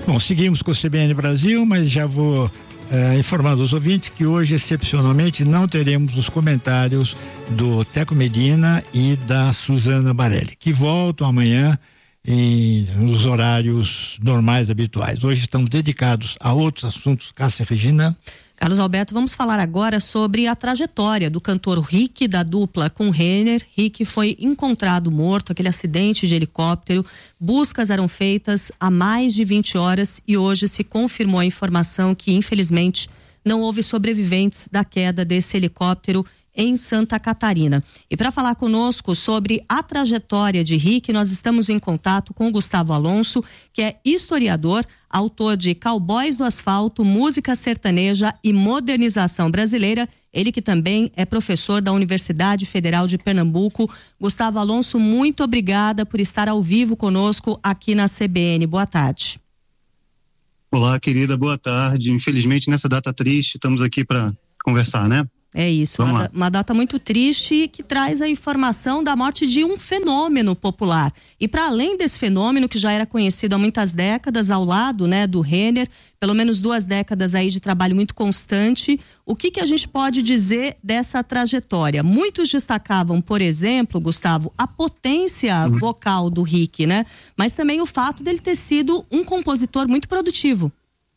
Bom, seguimos com o CBN Brasil, mas já vou informando os ouvintes que hoje, excepcionalmente, não teremos os comentários do Teco Medina e da Suzana Barelli, que voltam amanhã nos horários normais, habituais. Hoje estamos dedicados a outros assuntos. Cássia Regina. Carlos Alberto, vamos falar agora sobre a trajetória do cantor Rick, da dupla com Renner. Rick foi encontrado morto, aquele acidente de helicóptero. Buscas eram feitas há mais de 20 horas e hoje se confirmou a informação que, infelizmente, não houve sobreviventes da queda desse helicóptero em Santa Catarina. E para falar conosco sobre a trajetória de Rick, nós estamos em contato com o Gustavo Alonso, que é historiador, autor de Cowboys do Asfalto, Música Sertaneja e Modernização Brasileira. Ele que também é professor da Universidade Federal de Pernambuco. Gustavo Alonso, muito obrigada por estar ao vivo conosco aqui na CBN. Boa tarde. Olá, querida, boa tarde. Infelizmente, nessa data triste, estamos aqui para conversar, né? É isso, uma data muito triste que traz a informação da morte de um fenômeno popular. E para além desse fenômeno, que já era conhecido há muitas décadas, ao lado, né, do Renner, pelo menos 2 décadas aí de trabalho muito constante, o que a gente pode dizer dessa trajetória? Muitos destacavam, por exemplo, Gustavo, a potência vocal do Rick, né? Mas também o fato dele ter sido um compositor muito produtivo.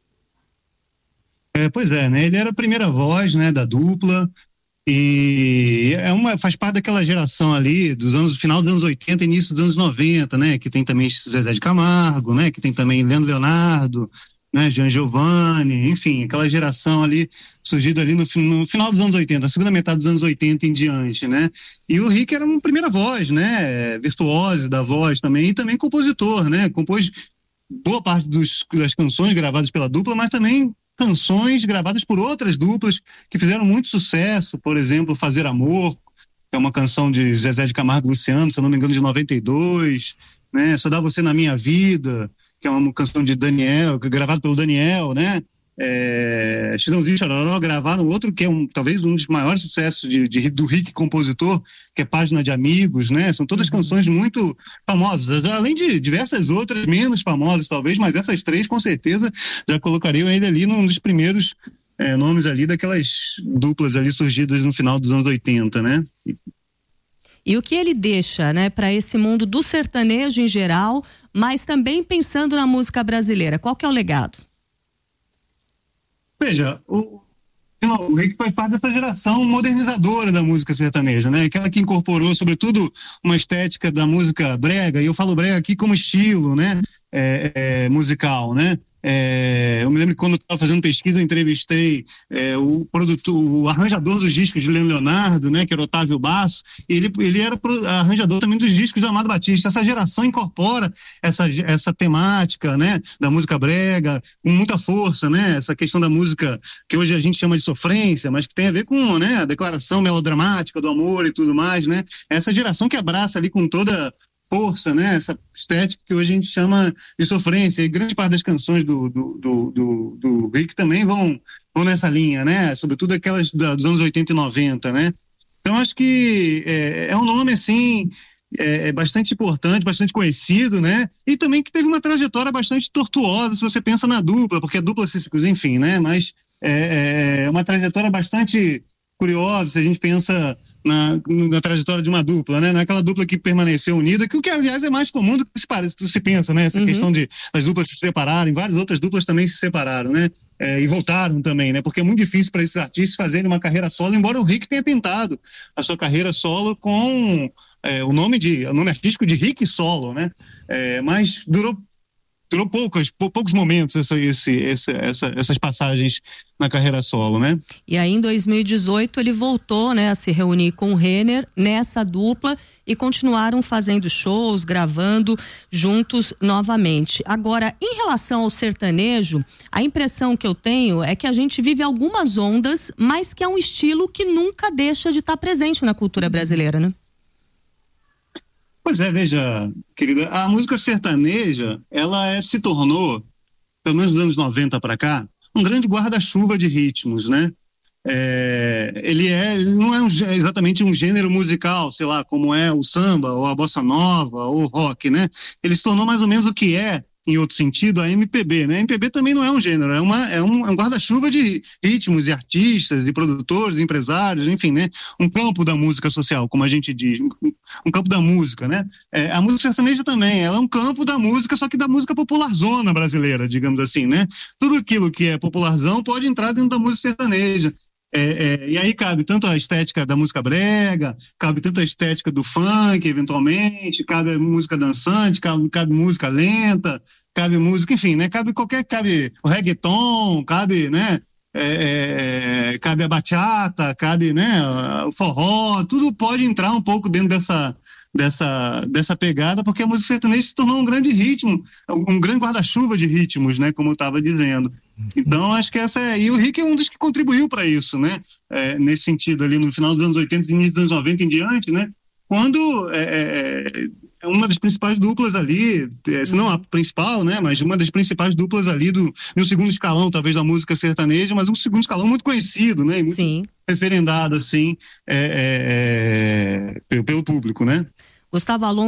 Pois é, né? Ele era a primeira voz, né, da dupla e faz parte daquela geração ali final dos anos 80, início dos anos 90, né? Que tem também Zezé de Camargo, né? Que tem também Leandro Leonardo, né? Jean Giovanni, enfim, aquela geração ali surgida ali no final dos anos 80, a segunda metade dos anos 80 em diante, né? E o Rick era uma primeira voz, né? Virtuose da voz também, e também compositor, né? Compôs boa parte das canções gravadas pela dupla, mas também canções gravadas por outras duplas que fizeram muito sucesso, por exemplo, Fazer Amor, que é uma canção de Zezé de Camargo e Luciano, se eu não me engano, de 92, né? Só Dá Você na Minha Vida, que é uma canção de Daniel, gravada pelo Daniel, né? Chitãozinho e Chororó gravaram outro que é talvez um dos maiores sucessos do Rick compositor, que é Página de Amigos, né? São todas canções muito famosas, além de diversas outras menos famosas talvez, mas essas 3 com certeza já colocariam ele ali num dos primeiros nomes ali daquelas duplas ali surgidas no final dos anos 80, né? E o que ele deixa, né, para esse mundo do sertanejo em geral, mas também pensando na música brasileira, qual que é o legado? Veja, o Rick faz parte dessa geração modernizadora da música sertaneja, né? Aquela que incorporou, sobretudo, uma estética da música brega, e eu falo brega aqui como estilo, né? Musical, né? Eu me lembro que quando eu estava fazendo pesquisa, eu entrevistei o arranjador dos discos de Leonardo, né, que era Otávio Basso, e ele era arranjador também dos discos do Amado Batista. Essa geração incorpora essa temática, né, da música brega com muita força, né, essa questão da música que hoje a gente chama de sofrência, mas que tem a ver com, né, a declaração melodramática do amor e tudo mais, né, essa geração que abraça ali com toda força, né? Essa estética que hoje a gente chama de sofrência, e grande parte das canções do Rick também vão nessa linha, né? Sobretudo aquelas dos anos 80 e 90, né? Então acho que é um nome assim bastante importante, bastante conhecido, né? E também que teve uma trajetória bastante tortuosa, se você pensa na dupla, porque a dupla, enfim, né? Mas é uma trajetória bastante curiosa, se a gente pensa na trajetória de uma dupla, né? Naquela dupla que permaneceu unida, que aliás é mais comum do que se pensa, né? Essa questão das duplas se separarem, várias outras duplas também se separaram, né? E voltaram também, né? Porque é muito difícil para esses artistas fazerem uma carreira solo, embora o Rick tenha tentado a sua carreira solo com o nome artístico de Rick Solo, né? Mas durou poucos momentos essas passagens na carreira solo, né? E aí em 2018 ele voltou, né, a se reunir com o Renner nessa dupla e continuaram fazendo shows, gravando juntos novamente. Agora, em relação ao sertanejo, a impressão que eu tenho é que a gente vive algumas ondas, mas que é um estilo que nunca deixa de estar presente na cultura brasileira, né? Pois é, veja, querida, a música sertaneja, ela se tornou, pelo menos dos anos 90 para cá, um grande guarda-chuva de ritmos, né? Ele não é exatamente um gênero musical, sei lá, como é o samba, ou a bossa nova, ou o rock, né? Ele se tornou mais ou menos o que é em outro sentido, a MPB, né? A MPB também não é um gênero, é um guarda-chuva de ritmos e artistas e produtores, empresários, enfim, né? Um campo da música social, como a gente diz, um campo da música, né? A música sertaneja também, ela é um campo da música, só que da música popularzona brasileira, digamos assim, né? Tudo aquilo que é popularzão pode entrar dentro da música sertaneja. E aí cabe tanto a estética da música brega, cabe tanto a estética do funk, eventualmente, cabe a música dançante, cabe música lenta, cabe música, enfim, né? Cabe o reggaeton, cabe, né? Cabe a bachata, cabe, né? O forró, tudo pode entrar um pouco dentro dessa pegada, porque a música sertaneja se tornou um grande ritmo, um grande guarda-chuva de ritmos, né? Como eu estava dizendo. Então, acho que e o Rick é um dos que contribuiu para isso, né? Nesse sentido, ali no final dos anos 80 e início dos anos 90 em diante, né? Quando é uma das principais duplas ali, se não a principal, né? Mas uma das principais duplas ali no segundo escalão, talvez, da música sertaneja, mas um segundo escalão muito conhecido, né? E muito Sim. referendado, assim, pelo público, né? Gustavo Alonso